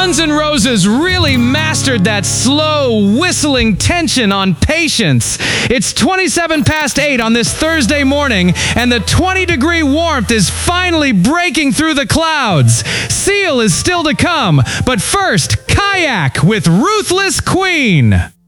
Guns N' Roses really mastered that slow, whistling tension on Patience. It's 27 past 8 on this Thursday morning, and the 20-degree warmth is finally breaking through the clouds. Seal is still to come, but first, Kayak with Ruthless Queen.